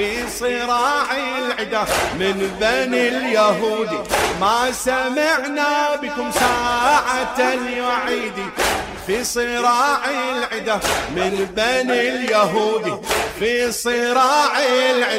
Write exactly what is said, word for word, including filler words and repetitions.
في صراع العدا من بني اليهود، ما سمعنا بكم ساعة الوعيد. في صراع العدا من بني اليهود، في صراع العدا